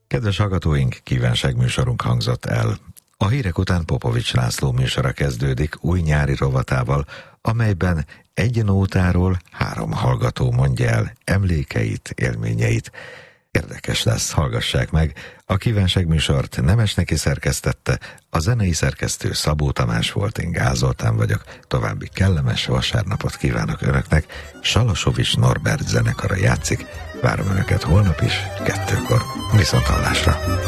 Kedves hallgatóink, kívánságműsorunk hangzott el. A hírek után Popovics László műsora kezdődik új nyári rovatával, amelyben egy nótáról 3 hallgató mondja el emlékeit, élményeit. Érdekes lesz, hallgassák meg. A kívánságműsort Nemesneki szerkesztette, a zenei szerkesztő Szabó Tamás volt, én Gál Zoltán vagyok. További kellemes vasárnapot kívánok Önöknek. Salasovics Norbert zenekara játszik. Várom Önöket holnap is, 2-kor. Viszonthallásra!